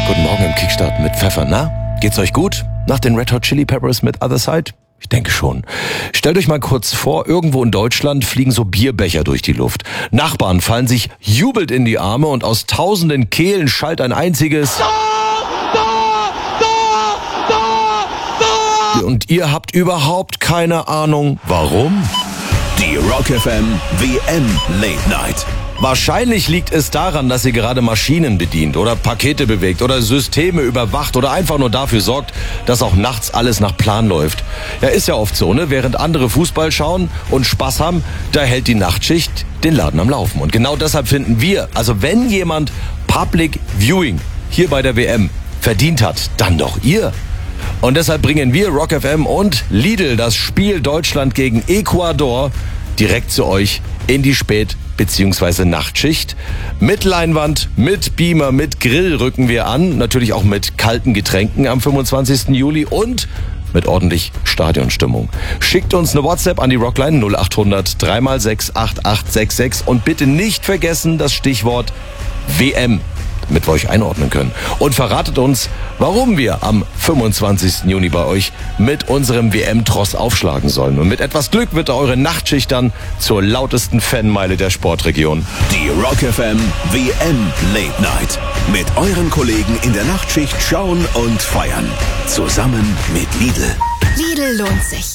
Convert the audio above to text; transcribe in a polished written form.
Guten Morgen im Kickstart mit Pfeffer. Na, geht's euch gut? Nach den Red Hot Chili Peppers mit Other Side? Ich denke schon. Stellt euch mal kurz vor, irgendwo in Deutschland fliegen so Bierbecher durch die Luft. Nachbarn fallen sich jubelnd in die Arme und aus tausenden Kehlen schallt ein einziges und ihr habt überhaupt keine Ahnung, warum? Die Rock FM WM Late Night. Wahrscheinlich liegt es daran, dass ihr gerade Maschinen bedient oder Pakete bewegt oder Systeme überwacht oder einfach nur dafür sorgt, dass auch nachts alles nach Plan läuft. Ja, ist ja oft so, ne? Während andere Fußball schauen und Spaß haben, da hält die Nachtschicht den Laden am Laufen. Und genau deshalb finden wir, also wenn jemand Public Viewing hier bei der WM verdient hat, dann doch ihr. Und deshalb bringen wir Rock FM und Lidl das Spiel Deutschland gegen Ecuador direkt zu euch in die Spät- bzw. Nachtschicht. Mit Leinwand, mit Beamer, mit Grill rücken wir an. Natürlich auch mit kalten Getränken am 25. Juli und mit ordentlich Stadionstimmung. Schickt uns eine WhatsApp an die Rockline 0800 3x6 8866 und bitte nicht vergessen das Stichwort WM, damit wir euch einordnen können. Und verratet uns, warum wir am 25. Juni bei euch mit unserem WM-Tross aufschlagen sollen. Und mit etwas Glück wird eure Nachtschicht dann zur lautesten Fanmeile der Sportregion. Die Rock FM WM Late Night. Mit euren Kollegen in der Nachtschicht schauen und feiern. Zusammen mit Lidl. Lidl lohnt sich.